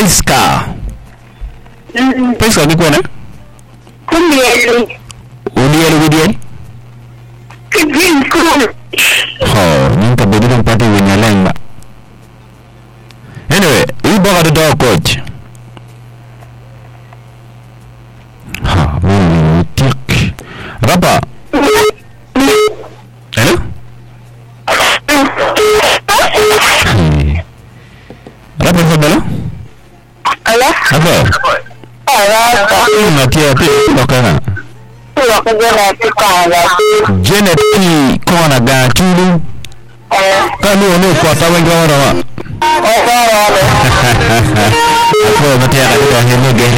Priska. Priska ni kwa na? Kumbiyeli. Udiel. Kibin kum. Ninka bodi mpate wenye lenga. Anyway, hii boga the dog coach. Tik. Rapa. Hello? Rapa hello? Hello? Natia lokana. Janet P kona gatulu. Kalu ono kwa tawenga ora wa. Ako matia kwa hene